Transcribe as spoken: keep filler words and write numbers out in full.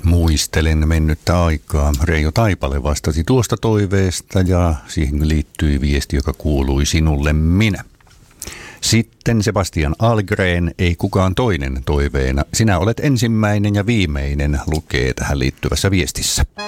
Muistelen mennyttä aikaa. Reijo Taipale vastasi tuosta toiveesta ja siihen liittyi viesti, joka kuului sinulle minä. Sitten Sebastian Algren, ei kukaan toinen toiveena. Sinä olet ensimmäinen ja viimeinen, lukee tähän liittyvässä viestissä.